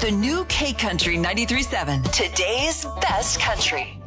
The new K Country 93.7. Today's best country.